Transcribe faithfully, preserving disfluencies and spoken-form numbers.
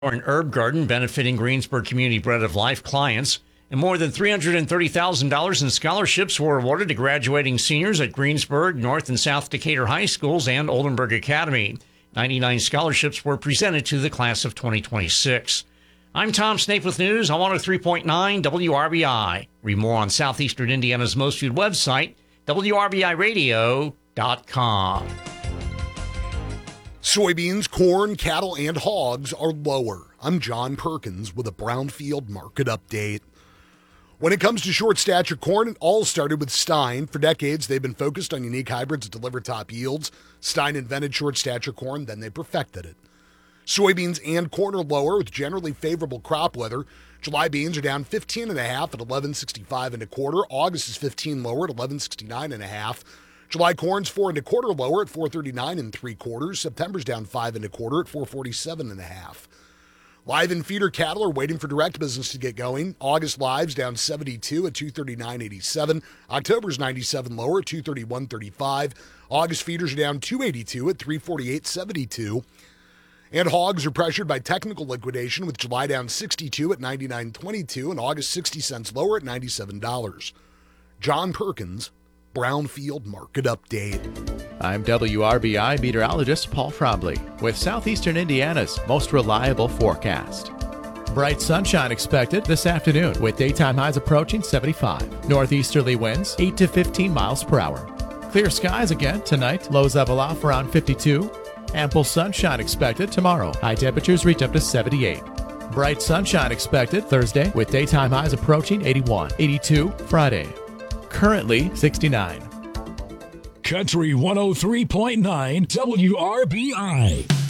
An herb garden benefiting Greensburg Community Bread of Life clients. And more than three hundred thirty thousand dollars in scholarships were awarded to graduating seniors at Greensburg, North and South Decatur High Schools, and Oldenburg Academy. ninety-nine scholarships were presented to the class of twenty twenty-six. I'm Tom Snape with news on one oh three point nine W R B I. Read more on Southeastern Indiana's most viewed website, W R B I radio dot com. Soybeans, corn, cattle, and hogs are lower. I'm John Perkins with a Brownfield market update. When it comes to short stature corn, it all started with Stein. For decades, they've been focused on unique hybrids that deliver top yields. Stein invented short stature corn, then they perfected it. Soybeans and corn are lower with generally favorable crop weather. July beans are down fifteen and a half at eleven sixty-five and a quarter. August is fifteen lower at eleven sixty-nine and a half. July corn's four and a quarter lower at four thirty-nine and three quarters. September's down five and a quarter at four forty-seven and a half. Live and feeder cattle are waiting for direct business to get going. August lives down seventy-two at two thirty-nine eighty-seven. October's ninety-seven lower at two thirty-one thirty-five. August feeders are down two eighty-two at three forty-eight seventy-two. And hogs are pressured by technical liquidation with July down sixty-two at ninety-nine twenty-two and August sixty cents lower at ninety-seven dollars. John Perkins, Brownfield Market Update. I'm W R B I meteorologist Paul Trombley with Southeastern Indiana's most reliable forecast. Bright sunshine expected this afternoon with daytime highs approaching seventy-five. Northeasterly winds eight to fifteen miles per hour. Clear skies again tonight. Lows level off around fifty-two. Ample sunshine expected tomorrow. High temperatures reach up to seventy-eight. Bright sunshine expected Thursday with daytime highs approaching eighty-one. eighty-two Friday. Currently sixty-nine. Country one oh three point nine W R B I.